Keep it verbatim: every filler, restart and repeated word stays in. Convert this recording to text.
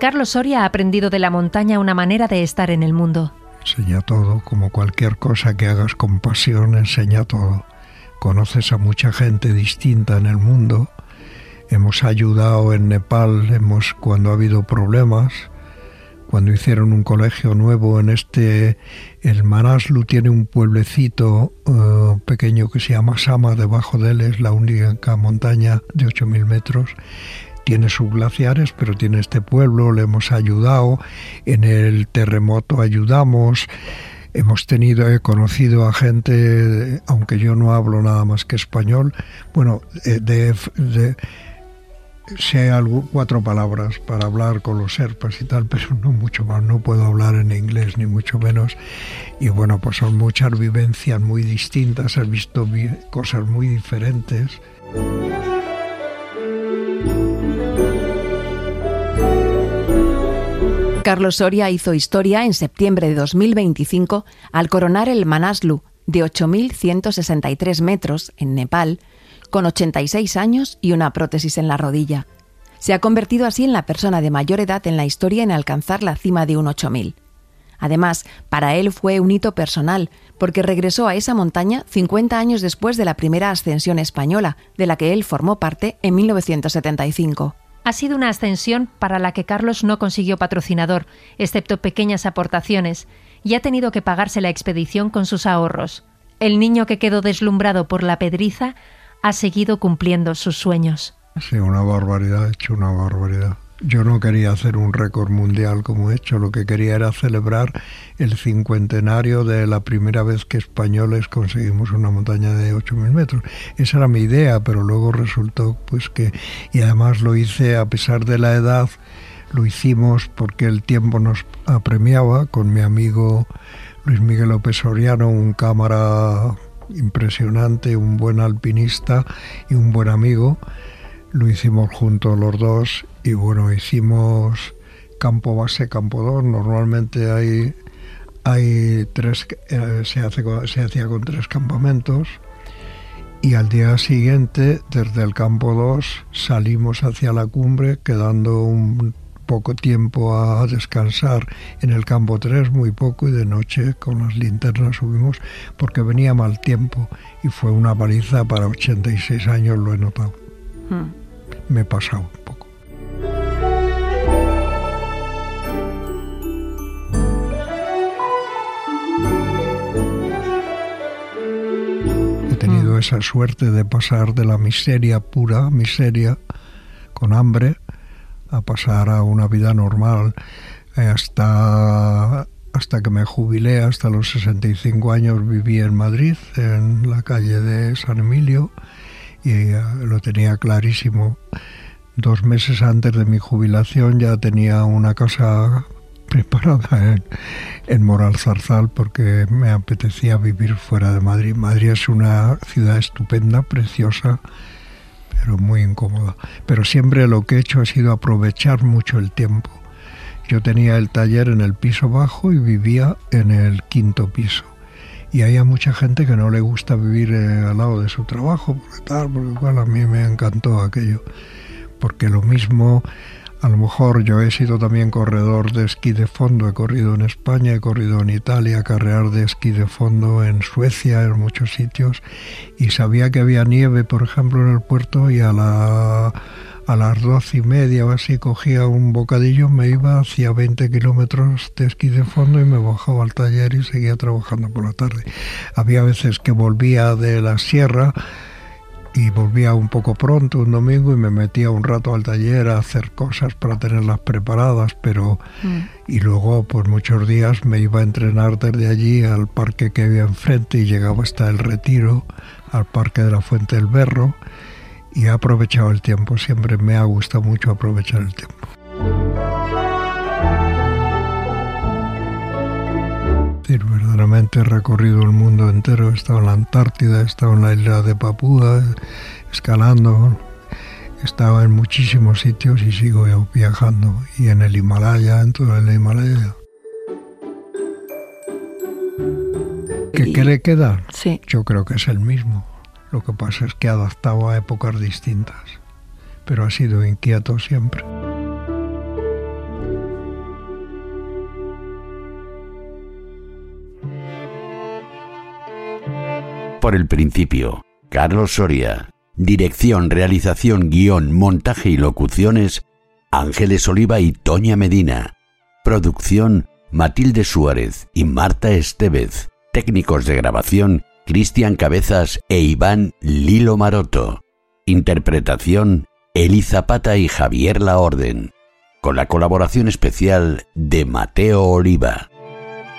Carlos Soria ha aprendido de la montaña una manera de estar en el mundo. Enseña todo, como cualquier cosa que hagas con pasión, enseña todo. Conoces a mucha gente distinta en el mundo. Hemos ayudado en Nepal, hemos cuando ha habido problemas, cuando hicieron un colegio nuevo en este, el Manaslu tiene un pueblecito uh, pequeño que se llama Sama, debajo de él es la única montaña de ocho mil metros. Tiene sus glaciares, pero tiene este pueblo, le hemos ayudado, en el terremoto ayudamos, hemos tenido, he conocido a gente, aunque yo no hablo nada más que español, bueno, de, de sé algo, cuatro palabras para hablar con los serpas y tal, pero no mucho más, no puedo hablar en inglés ni mucho menos, y bueno, pues son muchas vivencias muy distintas, has visto cosas muy diferentes. Carlos Soria hizo historia en septiembre de dos mil veinticinco al coronar el Manaslu de ocho mil ciento sesenta y tres metros en Nepal, con ochenta y seis años y una prótesis en la rodilla. Se ha convertido así en la persona de mayor edad en la historia en alcanzar la cima de un ocho mil. Además, para él fue un hito personal, porque regresó a esa montaña cincuenta años después de la primera ascensión española, de la que él formó parte en mil novecientos setenta y cinco. Ha sido una ascensión para la que Carlos no consiguió patrocinador, excepto pequeñas aportaciones, y ha tenido que pagarse la expedición con sus ahorros. El niño que quedó deslumbrado por la pedriza ha seguido cumpliendo sus sueños. Sí, una barbaridad, he hecho una barbaridad. Yo no quería hacer un récord mundial como he hecho, lo que quería era celebrar el cincuentenario de la primera vez que españoles conseguimos una montaña de ocho mil metros. Esa era mi idea, pero luego resultó pues que, y además lo hice a pesar de la edad, lo hicimos porque el tiempo nos apremiaba, con mi amigo Luis Miguel López Soriano, un cámara impresionante, un buen alpinista y un buen amigo. Lo hicimos juntos los dos y bueno, hicimos campo base, campo dos. Normalmente hay, hay tres, eh, se, hace, se hacía con tres campamentos y al día siguiente, desde el campo dos, salimos hacia la cumbre, quedando un poco tiempo a descansar en el campo tres, muy poco, y de noche con las linternas subimos porque venía mal tiempo y fue una paliza para ochenta y seis años, lo he notado. Hmm. Me he pasado un poco. He tenido esa suerte de pasar de la miseria pura, miseria, con hambre, a pasar a una vida normal hasta, hasta que me jubilé, hasta los sesenta y cinco años viví en Madrid, en la calle de San Emilio, y lo tenía clarísimo. Dos meses antes de mi jubilación ya tenía una casa preparada en, en Moralzarzal porque me apetecía vivir fuera de Madrid. Madrid es una ciudad estupenda, preciosa, pero muy incómoda. Pero siempre lo que he hecho ha sido aprovechar mucho el tiempo. Yo tenía el taller en el piso bajo y vivía en el quinto piso. Y hay mucha gente que no le gusta vivir eh, al lado de su trabajo, porque tal, porque igual a mí me encantó aquello. Porque lo mismo, a lo mejor yo he sido también corredor de esquí de fondo, he corrido en España, he corrido en Italia, carreras de esquí de fondo en Suecia, en muchos sitios, y sabía que había nieve, por ejemplo, en el puerto, y a la... a las doce y media o así cogía un bocadillo, me iba, hacía veinte kilómetros de esquí de fondo y me bajaba al taller y seguía trabajando por la tarde. Había veces que volvía de la sierra y volvía un poco pronto un domingo y me metía un rato al taller a hacer cosas para tenerlas preparadas, pero mm. y luego pues muchos días me iba a entrenar desde allí al parque que había enfrente y llegaba hasta el Retiro, al parque de la Fuente del Berro. Y he aprovechado el tiempo, siempre me ha gustado mucho aprovechar el tiempo. Es decir, verdaderamente he recorrido el mundo entero, he estado en la Antártida, he estado en la isla de Papúa, escalando, he estado en muchísimos sitios y sigo viajando, y en el Himalaya, en todo el Himalaya. ¿Qué, qué le queda? Sí. Yo creo que es el mismo. Lo que pasa es que ha adaptado a épocas distintas, pero ha sido inquieto siempre. por el principio. Carlos Soria. Dirección, realización, guión, montaje y locuciones, Ángeles Oliva y Toña Medina. Producción, Matilde Suárez y Marta Estevez. Técnicos de grabación, Cristian Cabezas e Iván Lilo Maroto. Interpretación, Eli Zapata y Javier Laorden. Con la colaboración especial de Mateo Oliva.